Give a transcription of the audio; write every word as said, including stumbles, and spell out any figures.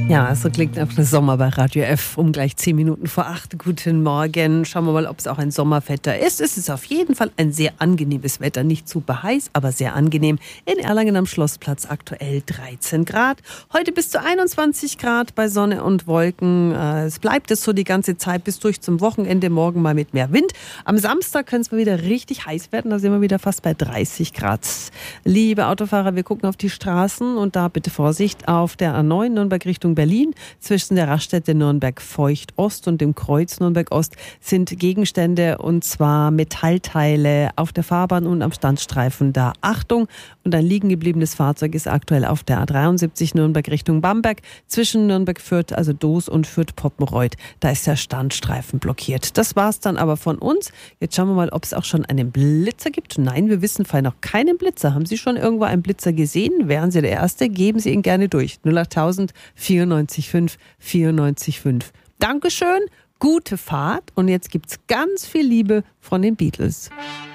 Ja, so klingt auch der Sommer bei Radio F um gleich zehn Minuten vor acht. Guten Morgen. Schauen wir mal, ob es auch ein Sommerwetter ist. Es ist auf jeden Fall ein sehr angenehmes Wetter. Nicht super heiß, aber sehr angenehm. In Erlangen am Schlossplatz aktuell dreizehn Grad. Heute bis zu einundzwanzig Grad bei Sonne und Wolken. Es bleibt es so die ganze Zeit bis durch zum Wochenende. Morgen mal mit mehr Wind. Am Samstag können es mal wieder richtig heiß werden. Da sind wir wieder fast bei dreißig Grad. Liebe Autofahrer, wir gucken auf die Straßen und da bitte Vorsicht auf der A neun Nürnberg Richtung Berlin. Zwischen der Raststätte Nürnberg-Feucht-Ost und dem Kreuz Nürnberg-Ost sind Gegenstände, und zwar Metallteile auf der Fahrbahn und am Standstreifen. Da Achtung! Und ein liegen gebliebenes Fahrzeug ist aktuell auf der A dreiundsiebzig Nürnberg Richtung Bamberg. Zwischen Nürnberg-Fürth, also Doos und Fürth-Poppenreuth. Da ist der Standstreifen blockiert. Das war's dann aber von uns. Jetzt schauen wir mal, ob es auch schon einen Blitzer gibt. Nein, wir wissen vorher noch keinen Blitzer. Haben Sie schon irgendwo einen Blitzer gesehen? Wären Sie der Erste? Geben Sie ihn gerne durch. null achttausend vierundneunzig fünf vierundneunzig fünf. Dankeschön, gute Fahrt und jetzt gibt's ganz viel Liebe von den Beatles.